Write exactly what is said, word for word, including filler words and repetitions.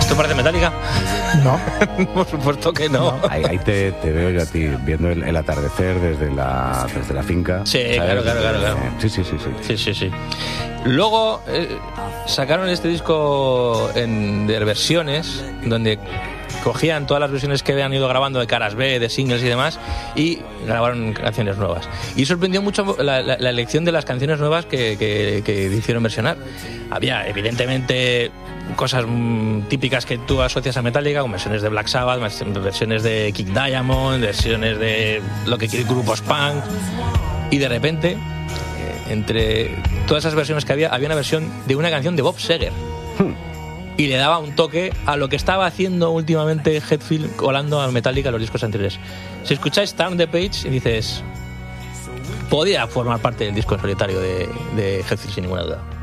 ¿Esto parece Metallica? No. Por supuesto que no. No. Ahí, ahí te, te veo yo a ti viendo el, el atardecer desde la, desde la finca. Sí, ¿sabes? claro, claro, claro, claro. Sí, sí, sí, sí. Sí, sí, sí. Luego eh, sacaron este disco en, de versiones, donde cogían todas las versiones que habían ido grabando de caras B, de singles y demás, y grabaron canciones nuevas. Y sorprendió mucho la, la, la elección de las canciones nuevas que, que, que hicieron versionar. Había, evidentemente, cosas mmm, típicas que tú asocias a Metallica, como versiones de Black Sabbath, versiones de King Diamond, versiones de lo que quiere grupos punk, y de repente, eh, entre todas esas versiones que había, había una versión de una canción de Bob Seger. Hmm. Y le daba un toque a lo que estaba haciendo últimamente Hetfield colando a Metallica en los discos anteriores. Si escucháis Turn the Page y dices, podía formar parte del disco en solitario de, de Hetfield sin ninguna duda.